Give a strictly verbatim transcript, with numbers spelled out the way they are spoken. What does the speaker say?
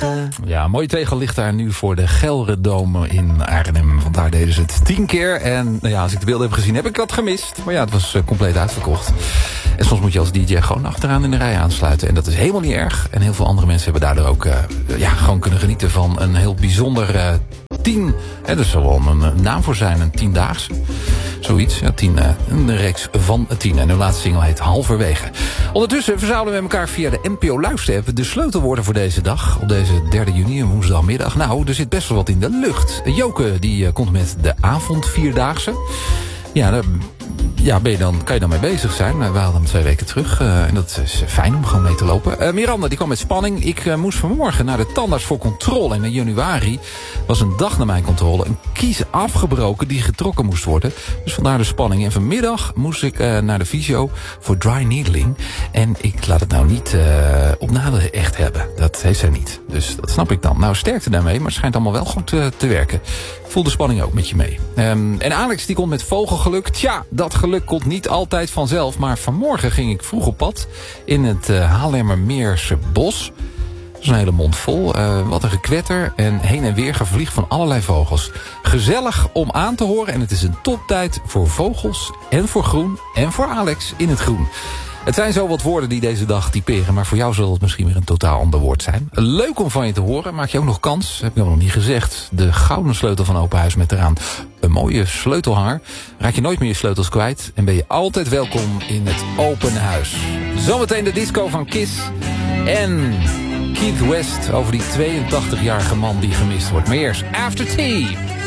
tegen. Ja, mooi tegel ligt daar nu voor de Gelredome in Arnhem. Want daar deden ze het tien keer. En nou ja, als ik de beelden heb gezien, heb ik dat gemist. Maar ja, het was uh, compleet uitverkocht. En soms moet je als D J gewoon achteraan in de rij aansluiten. En dat is helemaal niet erg. En heel veel andere mensen hebben daardoor ook uh, ja, gewoon kunnen genieten van een heel bijzonder uh, tien. Hè, er zal wel een, een naam voor zijn, een tiendaagse. Zoiets, ja, tien, uh, een reeks van tien. En de laatste single heet Halverwege. Ondertussen verzamelen we elkaar via de N P O Luister-app de sleutelwoorden voor deze dag. Op deze derde juni, een woensdagmiddag. Nou, er zit best wel wat in de lucht. Joke, die uh, komt met de avondvierdaagse. Ja, daar ja, ben je dan, kan je dan mee bezig zijn. We haalden hem twee weken terug. Uh, en dat is fijn om gewoon mee te lopen. Uh, Miranda, die kwam met spanning. Ik uh, moest vanmorgen naar de tandarts voor controle. En in januari was een dag na mijn controle een kies afgebroken die getrokken moest worden. Dus vandaar de spanning. En vanmiddag moest ik uh, naar de fysio voor dry needling. En ik laat het nou niet uh, op naden echt hebben. Dat heeft zij niet. Dus dat snap ik dan. Nou, sterkte daarmee, maar het schijnt allemaal wel goed uh, te werken. Voel de spanning ook met je mee. Um, en Alex die komt met vogelgeluk. Tja, dat geluk komt niet altijd vanzelf. Maar vanmorgen ging ik vroeg op pad in het uh, Haarlemmermeerse bos. Dat is een hele mond vol. Uh, wat een gekwetter en heen en weer gevlieg van allerlei vogels. Gezellig om aan te horen. En het is een toptijd voor vogels en voor groen. En voor Alex in het groen. Het zijn zo wat woorden die deze dag typeren, maar voor jou zal het misschien weer een totaal ander woord zijn. Leuk om van je te horen. Maak je ook nog kans, heb ik nog niet gezegd. De gouden sleutel van Open Huis met eraan een mooie sleutelhanger. Raak je nooit meer je sleutels kwijt en ben je altijd welkom in het Open Huis. Zometeen de disco van Kiss en Keith West over die tweeëntachtigjarige man die gemist wordt. Maar eerst After Tea.